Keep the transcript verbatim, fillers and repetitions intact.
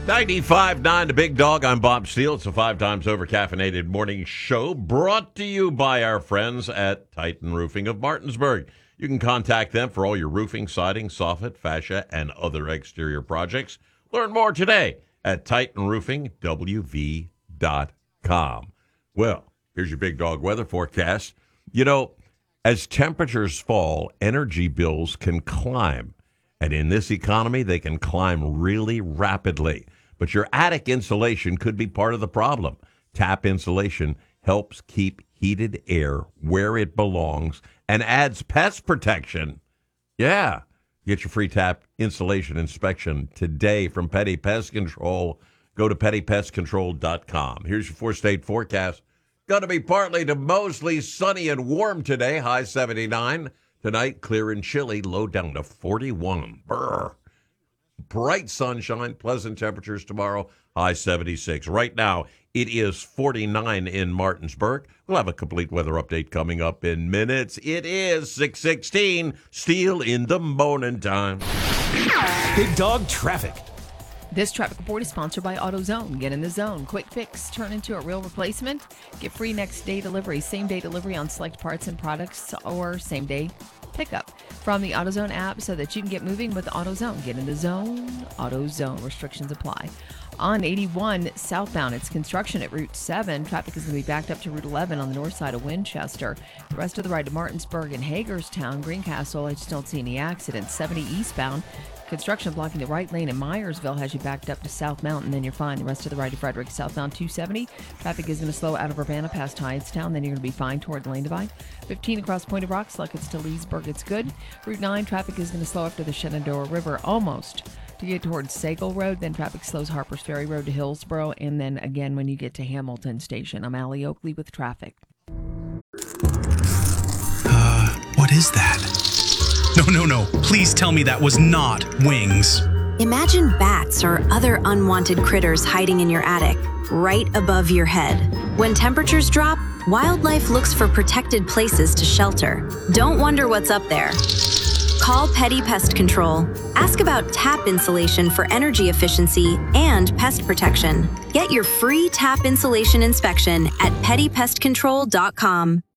ninety-five point nine The Big Dog. I'm Bob Steele. It's a five times over caffeinated morning show brought to you by our friends at Titan Roofing of Martinsburg. You can contact them for all your roofing, siding, soffit, fascia, and other exterior projects. Learn more today at titan roofing w v dot com. Well, here's your Big Dog weather forecast. You know, as temperatures fall, energy bills can climb. And in this economy, they can climb really rapidly. But your attic insulation could be part of the problem. Tap insulation helps keep heated air where it belongs and adds pest protection. Yeah. Get your free tap insulation inspection today from Petty Pest Control. Go to petty pest control dot com. Here's your four-state forecast. Going to be partly to mostly sunny and warm today, high seventy-nine. Tonight, clear and chilly, low down to forty-one. Brr. Bright sunshine, pleasant temperatures tomorrow, high seventy-six. Right now, it is forty-nine in Martinsburg. We'll have a complete weather update coming up in minutes. It is six sixteen, Steel in the morning time. Big Dog Traffic. This traffic report is sponsored by AutoZone. Get in the zone. Quick fix, turn into a real replacement. Get free next day delivery, same day delivery on select parts and products, or same day pickup from the AutoZone app so that you can get moving with AutoZone. Get in the zone. AutoZone. Restrictions apply. On eighty-one southbound, it's construction at Route seven. Traffic is going to be backed up to Route eleven on the north side of Winchester. The rest of the ride to Martinsburg and Hagerstown, Greencastle, I just don't see any accidents. seventy eastbound. Construction blocking the right lane in Myersville has you backed up to South Mountain, then you're fine. The rest of the ride to Frederick, southbound two seventy. Traffic is going to slow out of Urbana past Hydestown, then you're going to be fine toward the lane divide. fifteen across Point of Rocks, like it's to Leesburg, it's good. Route nine, traffic is going to slow after the Shenandoah River, almost to get towards Sagal Road. Then traffic slows Harpers Ferry Road to Hillsboro, and then again when you get to Hamilton Station. I'm Allie Oakley with traffic. Uh, what is that? No, no, no. Please tell me that was not wings. Imagine bats or other unwanted critters hiding in your attic, right above your head. When temperatures drop, wildlife looks for protected places to shelter. Don't wonder what's up there. Call Petty Pest Control. Ask about tap insulation for energy efficiency and pest protection. Get your free tap insulation inspection at petty pest control dot com.